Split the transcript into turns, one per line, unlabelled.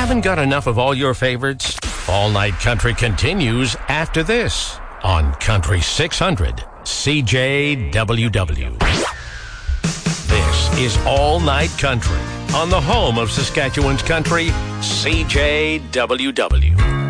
Haven't got enough of all your favorites? All Night Country continues after this on Country 600 CJWW. This is All Night Country on the home of Saskatchewan's country, CJWW.